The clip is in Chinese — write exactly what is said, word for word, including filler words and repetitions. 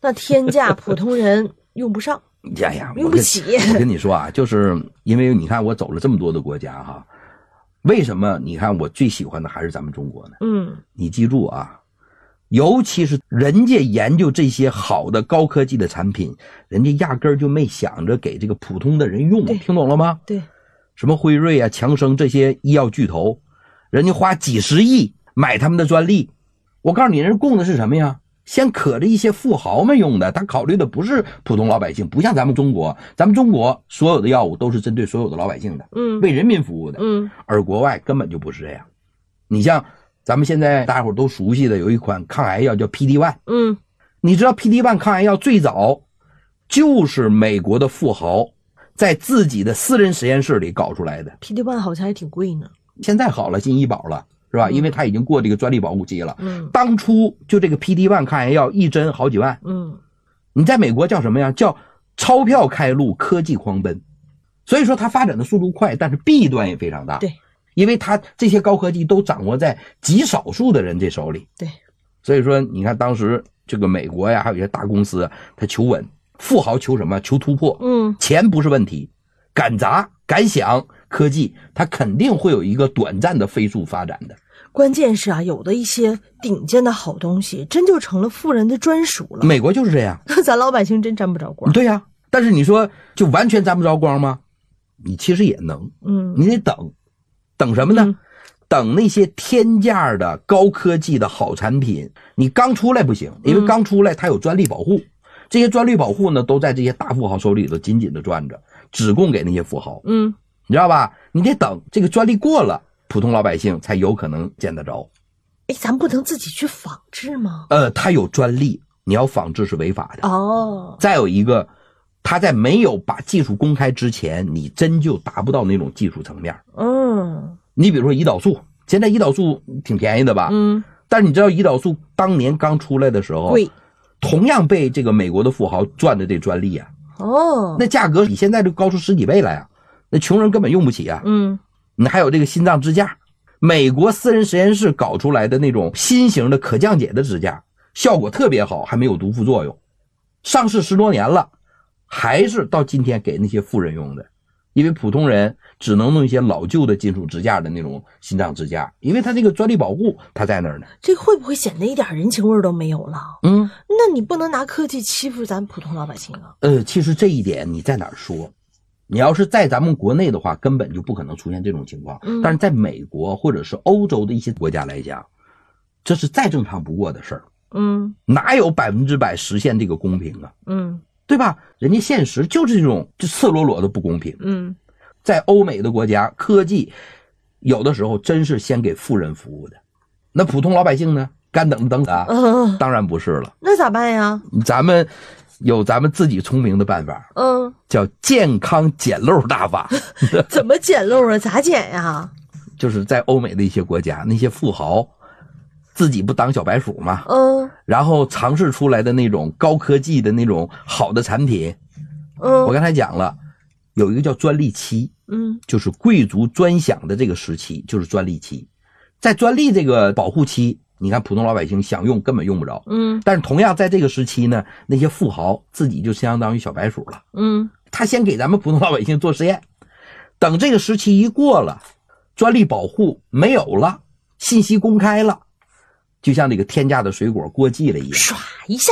那天价普通人用不上。 呀呀， 用不起。 我跟你说啊，就是因为你看我走了这么多的国家哈，为什么你看我最喜欢的还是咱们中国呢？ 嗯， 你记住啊，尤其是人家研究这些好的高科技的产品，人家压根儿就没想着给这个普通的人用，听懂了吗？ 对， 什么辉瑞啊、强生这些医药巨头，人家花几十亿买他们的专利，我告诉你，人供的是什么呀？先可着一些富豪们用的，他考虑的不是普通老百姓，不像咱们中国，咱们中国所有的药物都是针对所有的老百姓的， 嗯， 为人民服务的， 嗯， 而国外根本就不是这样。你像咱们现在大伙都熟悉的有一款抗癌药叫 P D 一， 嗯， 你知道 P D 一 抗癌药最早就是美国的富豪在自己的私人实验室里搞出来的。 P D 一 好像还挺贵呢， 现在好了，进医保了是吧？因为它已经过这个专利保护期了。 嗯， 当初就这个 P D 一 抗癌药一针好几万。 嗯， 你在美国叫什么呀？叫钞票开路，科技狂奔。所以说它发展的速度快，但是弊端也非常大。 对， 因为它这些高科技都掌握在极少数的人这手里。 对， 所以说你看当时这个美国呀，还有一些大公司，它求稳，富豪求什么？求突破。 嗯， 钱不是问题，敢砸敢想科技，它肯定会有一个短暂的飞速发展的。 关键是啊，有的一些顶尖的好东西真就成了富人的专属了。 美国就是这样， 咱老百姓真沾不着光。 对呀、啊，但是你说就完全沾不着光吗？你其实也能， 嗯， 你得等，等什么呢？ 嗯、 等那些天价的高科技的好产品，你刚出来不行，因为刚出来它有专利保护，嗯、这些专利保护呢都在这些大富豪手里头紧紧的攥着，只供给那些富豪。 嗯， 你知道吧？你得等这个专利过了，普通老百姓才有可能见得着。 哎，咱不能自己去仿制吗？ 呃，它有专利，你要仿制是违法的。 哦。 再有一个，他在没有把技术公开之前，你真就达不到那种技术层面。 嗯。 你比如说胰岛素，现在胰岛素挺便宜的吧？ 嗯。 但是你知道胰岛素当年刚出来的时候， 贵， 同样被这个美国的富豪赚的这专利啊。 哦。 那价格比现在就高出十几倍来啊，那穷人根本用不起啊。 嗯。 你还有这个心脏支架，美国私人实验室搞出来的那种新型的可降解的支架，效果特别好，还没有毒副作用，上市十多年了，还是到今天给那些富人用的，因为普通人只能弄一些老旧的金属支架的那种心脏支架，因为它这个专利保护它在那儿呢。 这个会不会显得一点人情味都没有了？ 嗯， 那你不能拿科技欺负咱普通老百姓啊。 呃，其实这一点你在哪儿说？你要是在咱们国内的话，根本就不可能出现这种情况。 嗯、 但是在美国或者是欧洲的一些国家来讲，这是再正常不过的事儿。 嗯， 哪有百分之百实现这个公平啊？ 嗯， 对吧？人家现实就是这种就赤裸裸的不公平。 嗯， 在欧美的国家，科技有的时候真是先给富人服务的，那普通老百姓呢？干等等啊？ 嗯， 当然不是了。 那咋办呀？ 咱们有咱们自己聪明的办法， 嗯， 叫健康捡漏大法。 怎么捡漏啊？咋捡呀？ 就是在欧美的一些国家，那些富豪自己不当小白鼠吗？ 嗯， 然后尝试出来的那种高科技的那种好的产品， 嗯， 我刚才讲了，有一个叫专利期， 嗯， 就是贵族专享的这个时期，就是专利期。在专利这个保护期，你看普通老百姓想用根本用不着， 嗯， 但是同样在这个时期呢，那些富豪自己就相当于小白鼠了， 嗯， 他先给咱们普通老百姓做实验，等这个时期一过了，专利保护没有了，信息公开了，就像这个天价的水果过季了一样， 唰一下